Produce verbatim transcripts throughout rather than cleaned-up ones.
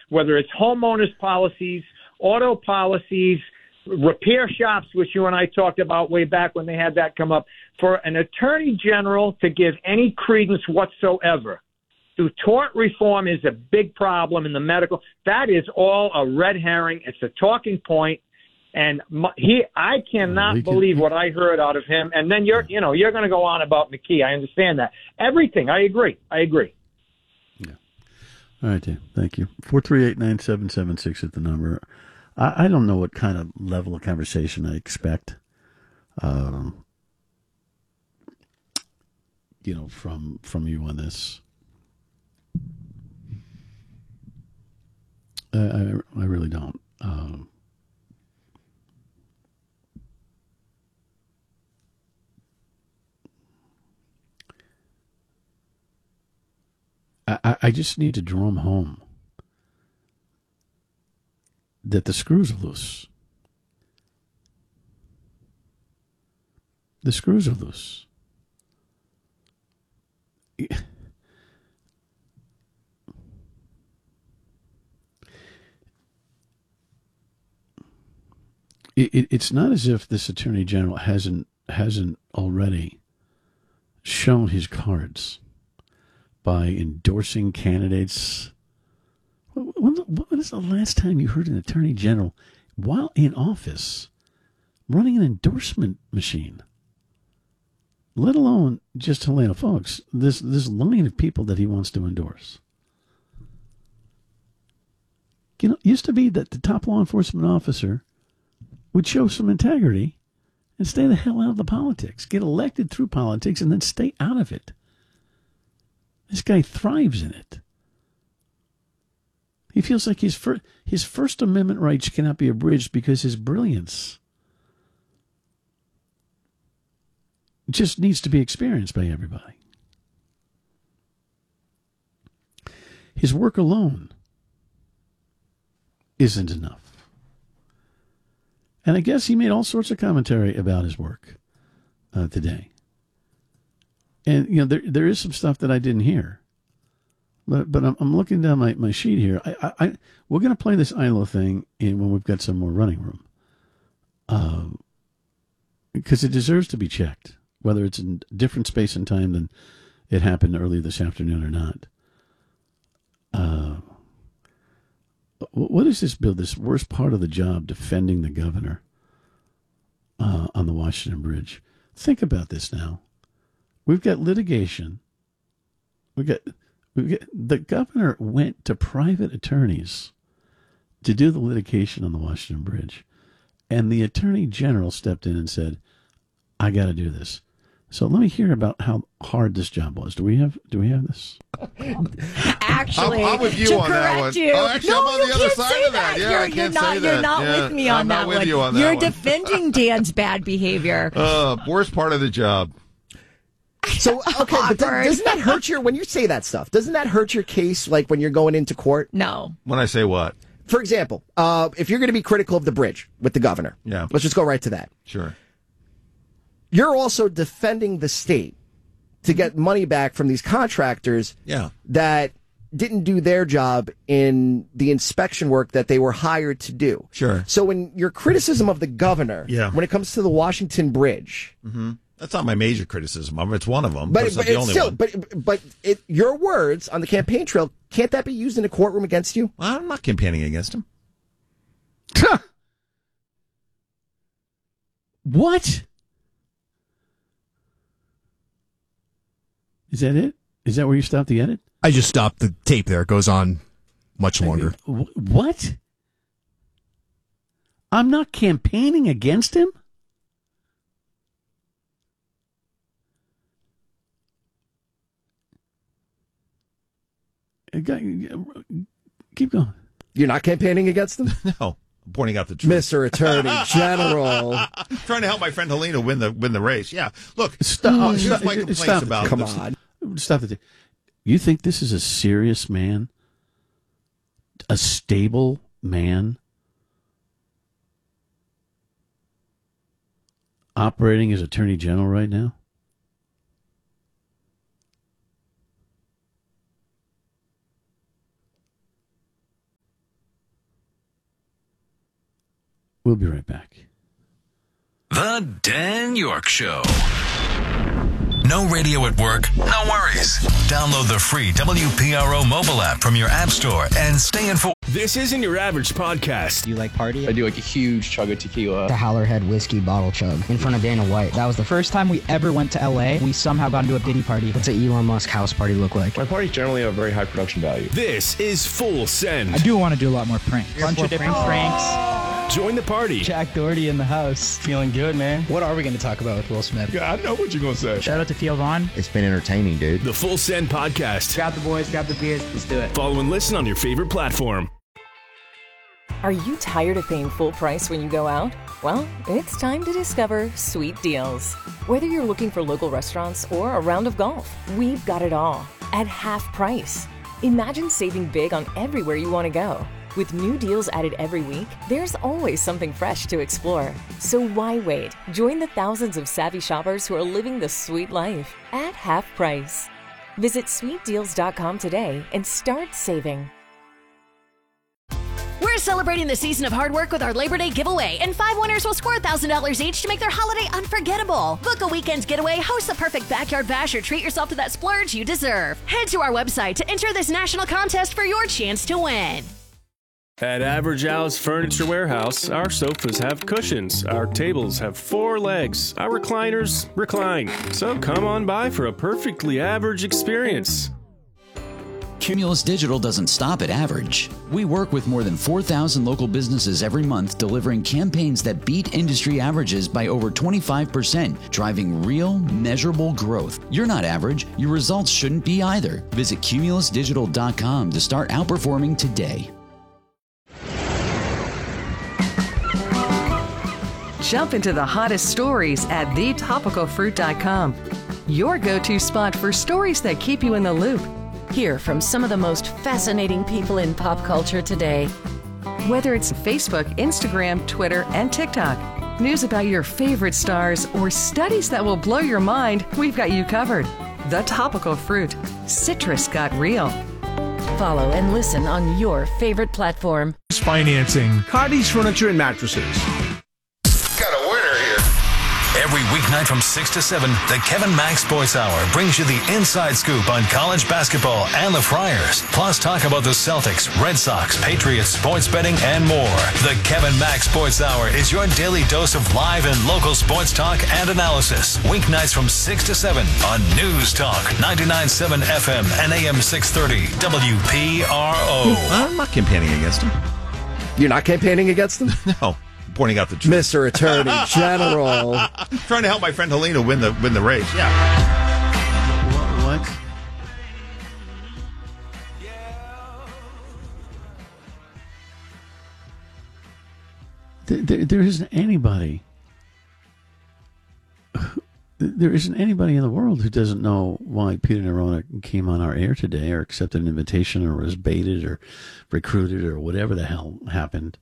whether it's homeowners policies, auto policies, repair shops, which you and I talked about way back when they had that come up, for an attorney general to give any credence whatsoever to tort reform is a big problem in the medical. That is all a red herring. It's a talking point. And my, he, I cannot can, believe what I heard out of him. And then you're, you know, you're going to go on about McKee. I understand that. Everything. I agree. I agree. Yeah. All right, Dave. Thank you. four three eight, nine seven seven six is the number. I, I don't know what kind of level of conversation I expect, um, you know, from from you on this. I, I, I really don't. Um, I, I just need to draw them home that the screws are loose. The screws are loose. It, it, it's not as if this attorney general hasn't hasn't already shown his cards by endorsing candidates. When, when is the last time you heard an attorney general, while in office, running an endorsement machine? Let alone just Helena Fox, this this line of people that he wants to endorse. You know, it used to be that the top law enforcement officer would show some integrity and stay the hell out of the politics, get elected through politics, and then stay out of it. This guy thrives in it. He feels like his, fir- his First Amendment rights cannot be abridged because his brilliance just needs to be experienced by everybody. His work alone isn't enough. And I guess he made all sorts of commentary about his work uh, today. And, you know, there there is some stuff that I didn't hear. But but I'm, I'm looking down my, my sheet here. I, I, I We're going to play this I L O thing in when we've got some more running room. Uh, because it deserves to be checked, whether it's in different space and time than it happened earlier this afternoon or not. Uh, what is this bill, this worst part of the job, defending the governor uh, on the Washington Bridge? Think about this now. We've got litigation. We got, we got the governor went to private attorneys to do the litigation on the Washington Bridge, and the attorney general stepped in and said, "I got to do this." So let me hear about how hard this job was. Do we have Do we have this? Actually, I'm, I'm with you to on that one. You, oh, actually, no, I'm on you the other can't side say of that. that. Yeah, you're, I can't you're not, say that. You're not yeah. with me I'm on not that with one. You on that you're one. defending Dan's bad behavior. Uh, worst part of the job. So, okay, but th- doesn't that hurt your, when you say that stuff, doesn't that hurt your case, like, when you're going into court? No. When I say what? For example, uh, if you're going to be critical of the bridge with the governor, yeah. let's just go right to that. Sure. You're also defending the state to get money back from these contractors yeah. that didn't do their job in the inspection work that they were hired to do. Sure. So when your criticism of the governor, yeah. when it comes to the Washington Bridge, mm-hmm. That's not my major criticism of it. It's one of them, but, but it's but not the it's only still, one. But but it, your words on the campaign trail, can't that be used in a courtroom against you? Well, I'm not campaigning against him. What? Is that it? Is that where you stopped the edit? I just stopped the tape there. It goes on much longer. What? I'm not campaigning against him? Keep going. You're not campaigning against them? No. I'm pointing out the truth. Mister Attorney General. I'm trying to help my friend Helena win the win the race. Yeah. Look, stop, here's stop, my complaints stop about it. Come this. on. Stop it. You think this is a serious man? A stable man? Operating as Attorney General right now? We'll be right back. The Dan York Show. No radio at work? No worries. Download the free W P R O mobile app from your app store and stay informed. This isn't your average podcast. Do you like party? I do like a huge chug of tequila. The Howlerhead whiskey bottle chug in front of Dana White. That was the first time we ever went to L A. We somehow got into a Diddy party. What's an Elon Musk house party look like? My parties generally have very high production value. This is Full Send. I do want to do a lot more pranks. A bunch of different pranks. Join the party. Jack Doherty in the house. Feeling good, man. What are we going to talk about with Will Smith? Yeah, I know what you're going to say. Shout out to Theo Vaughn. It's been entertaining, dude. The Full Send Podcast. Grab the boys, grab the beers. Let's do it. Follow and listen on your favorite platform. Are you tired of paying full price when you go out? Well, it's time to discover Sweet Deals. Whether you're looking for local restaurants or a round of golf, we've got it all at half price. Imagine saving big on everywhere you want to go. With new deals added every week, there's always something fresh to explore. So why wait? Join the thousands of savvy shoppers who are living the sweet life at half price. Visit sweet deals dot com today and start saving. We're celebrating the season of hard work with our Labor Day giveaway, and five winners will score one thousand dollars each to make their holiday unforgettable. Book a weekend's getaway, host the perfect backyard bash, or treat yourself to that splurge you deserve. Head to our website to enter this national contest for your chance to win. At Average Al's Furniture Warehouse, our sofas have cushions, our tables have four legs, our recliners recline. So come on by for a perfectly average experience. Cumulus Digital doesn't stop at average. We work with more than four thousand local businesses every month, delivering campaigns that beat industry averages by over twenty-five percent, driving real, measurable growth. You're not average. Your results shouldn't be either. Visit cumulus digital dot com to start outperforming today. Jump into the hottest stories at the topical fruit dot com. Your go-to spot for stories that keep you in the loop. Hear from some of the most fascinating people in pop culture today. Whether it's Facebook, Instagram, Twitter, and TikTok, news about your favorite stars, or studies that will blow your mind, we've got you covered. The Topical Fruit. Citrus got real. Follow and listen on your favorite platform. Financing. Cotty's Furniture and Mattresses. Every weeknight from six to seven, the Kevin Mack Sports Hour brings you the inside scoop on college basketball and the Friars. Plus talk about the Celtics, Red Sox, Patriots, sports betting, and more. The Kevin Mack Sports Hour is your daily dose of live and local sports talk and analysis. Weeknights from six to seven on News Talk, ninety-nine point seven F M and A M six thirty W P R O. I'm not campaigning against him. You're not campaigning against him? No. Pointing out the truth. Mister Attorney General. Trying to help my friend Helena win the win the race. Yeah. What? There, there, there isn't anybody. There isn't anybody in the world who doesn't know why Peter Nerona came on our air today, or accepted an invitation, or was baited, or recruited, or whatever the hell happened.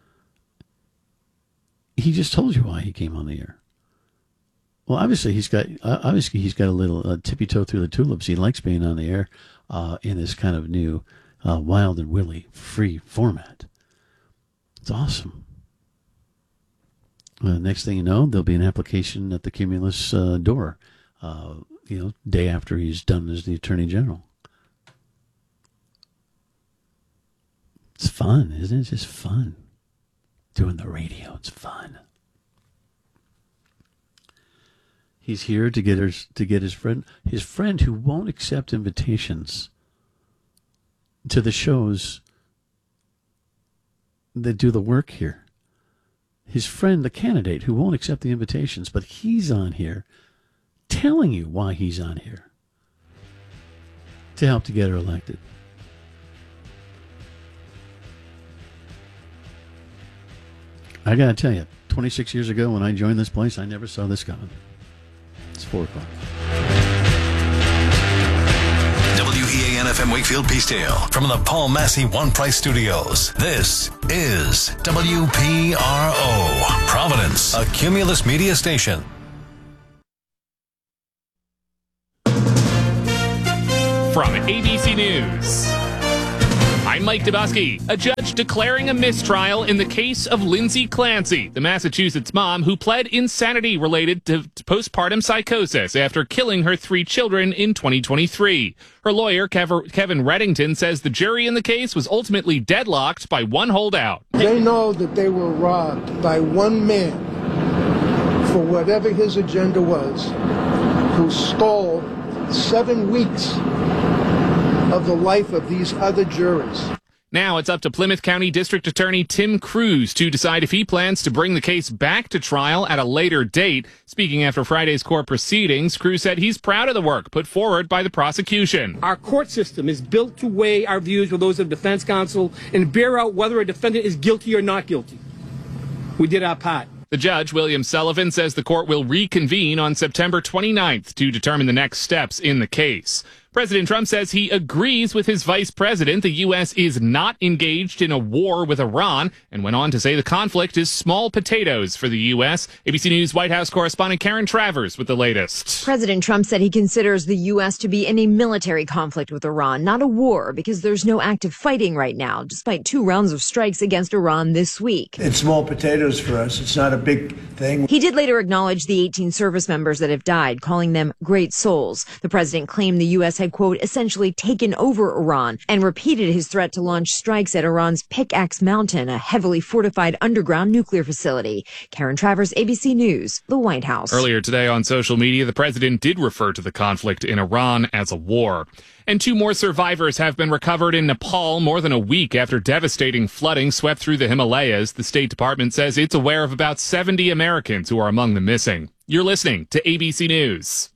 He just told you why he came on the air. Well, obviously he's got uh, obviously he's got a little uh, tippy toe through the tulips. He likes being on the air uh, in this kind of new uh, wild and willy free format. It's awesome. Uh, next thing you know, there'll be an application at the Cumulus uh, door. Uh, you know, day after he's done as the Attorney General. It's fun, isn't it? It's just fun. Doing the radio, it's fun. He's here to get his to get his friend his friend who won't accept invitations to the shows that do the work here. His friend, the candidate, who won't accept the invitations, but he's on here telling you why he's on here to help to get her elected. I got to tell you, twenty-six years ago when I joined this place, I never saw this coming. It's four o'clock. W E A N F M Wakefield Peacedale from the Paul Massey One Price Studios. This is W P R O, Providence, a Cumulus media station. From A B C News, I'm Mike Dabowski. A judge declaring a mistrial in the case of Lindsay Clancy, the Massachusetts mom who pled insanity related to postpartum psychosis after killing her three children in twenty twenty-three. Her lawyer, Kev- Kevin Reddington, says the jury in the case was ultimately deadlocked by one holdout. They know that they were robbed by one man for whatever his agenda was, who stole seven weeks of the life of these other jurors. Now it's up to Plymouth County District Attorney Tim Cruz to decide if he plans to bring the case back to trial at a later date. Speaking after Friday's court proceedings, Cruz said he's proud of the work put forward by the prosecution. Our court system is built to weigh our views with those of defense counsel and bear out whether a defendant is guilty or not guilty. We did our part. The judge, William Sullivan, says the court will reconvene on September twenty-ninth to determine the next steps in the case. President Trump says he agrees with his vice president the U S is not engaged in a war with Iran, and went on to say the conflict is small potatoes for the U S. A B C News White House correspondent Karen Travers with the latest. President Trump said he considers the U S to be in a military conflict with Iran, not a war, because there's no active fighting right now, despite two rounds of strikes against Iran this week. It's small potatoes for us. It's not a big thing. He did later acknowledge the eighteen service members that have died, calling them great souls. The president claimed the U S had, quote, essentially taken over Iran, and repeated his threat to launch strikes at Iran's Pickaxe Mountain, a heavily fortified underground nuclear facility. Karen Travers, A B C News, the White House. Earlier today on social media, the president did refer to the conflict in Iran as a war. And two more survivors have been recovered in Nepal more than a week after devastating flooding swept through the Himalayas. The State Department says it's aware of about seventy Americans who are among the missing. You're listening to A B C News.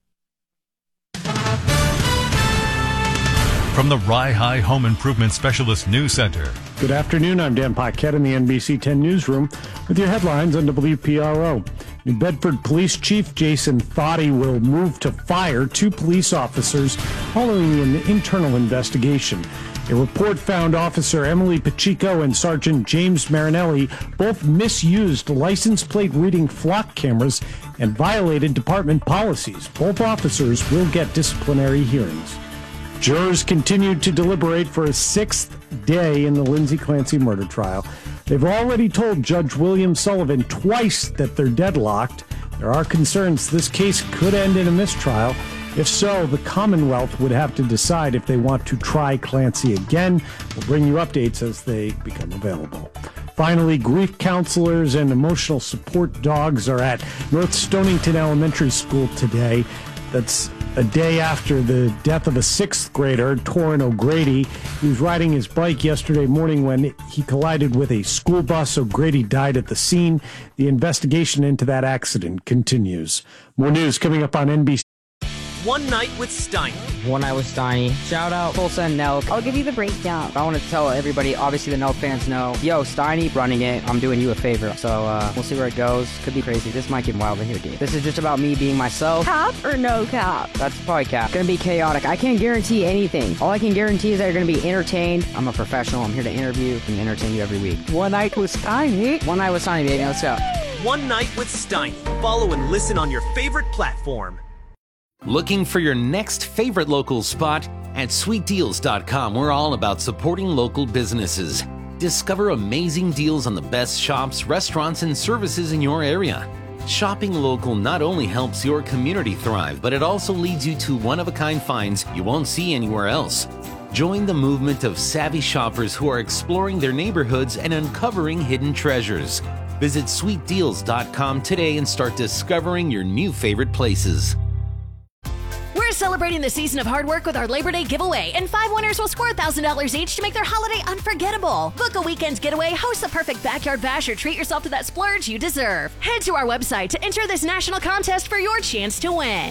From the Rye High Home Improvement Specialist News Center. Good afternoon. I'm Dan Paquette in the N B C ten Newsroom with your headlines on W P R O. New Bedford Police Chief Jason Thotty will move to fire two police officers following an internal investigation. A report found Officer Emily Pacheco and Sergeant James Marinelli both misused license plate reading flock cameras and violated department policies. Both officers will get disciplinary hearings. Jurors continued to deliberate for a sixth day in the Lindsay Clancy murder trial. They've already told Judge William Sullivan twice that they're deadlocked. There are concerns this case could end in a mistrial. If so, the Commonwealth would have to decide if they want to try Clancy again. We'll bring you updates as they become available. Finally, grief counselors and emotional support dogs are at North Stonington Elementary School today. That's a day after the death of a sixth grader, Torrin O'Grady. He was riding his bike yesterday morning when he collided with a school bus. O'Grady died at the scene. The investigation into that accident continues. More news coming up on N B C. One Night with Steiny. One Night with Steiny. Shout out Tulsa and Nelk. I'll give you the breakdown. I want to tell everybody, obviously the Nelk fans know, yo, Steiny running it. I'm doing you a favor. So uh, we'll see where it goes. Could be crazy. This might get wild in here, dude. This is just about me being myself. Cap or no cap? That's probably cap. Gonna be chaotic. I can't guarantee anything. All I can guarantee is that you're gonna be entertained. I'm a professional. I'm here to interview and entertain you every week. One Night with Steiny. One Night with Steiny, baby. Let's go. One Night with Steiny. Follow and listen on your favorite platform. Looking for your next favorite local spot? At sweet deals dot com, we're all about supporting local businesses. Discover amazing deals on the best shops, restaurants, and services in your area. Shopping local not only helps your community thrive, but it also leads you to one-of-a-kind finds you won't see anywhere else. Join the movement of savvy shoppers who are exploring their neighborhoods and uncovering hidden treasures. Visit sweet deals dot com today and start discovering your new favorite places. We're celebrating the season of hard work with our Labor Day giveaway, and five winners will score one thousand dollars each to make their holiday unforgettable. Book a weekend getaway, host the perfect backyard bash, or treat yourself to that splurge you deserve. Head to our website to enter this national contest for your chance to win.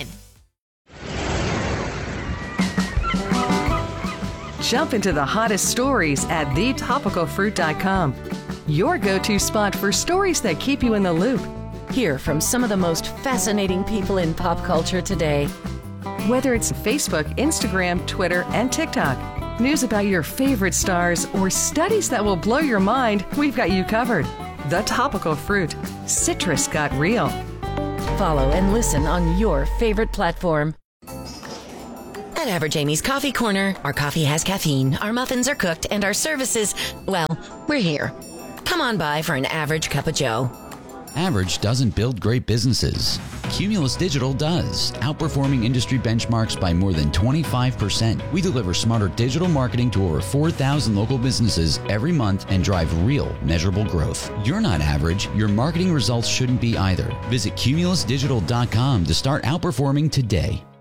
Jump into the hottest stories at the topical fruit dot com. Your go-to spot for stories that keep you in the loop. Hear from some of the most fascinating people in pop culture today. Whether it's Facebook, Instagram, Twitter, and TikTok, news about your favorite stars, or studies that will blow your mind, we've got you covered. The Topical Fruit. Citrus got real. Follow and listen on your favorite platform. At At Average Amy's Coffee Corner, our coffee has caffeine, our muffins are cooked, and our services, well, we're here. Come on by for an average cup of joe. Average doesn't build great businesses. Cumulus Digital does, outperforming industry benchmarks by more than twenty-five percent. We deliver smarter digital marketing to over four thousand local businesses every month and drive real, measurable growth. You're not average. Your marketing results shouldn't be either. Visit cumulus digital dot com to start outperforming today.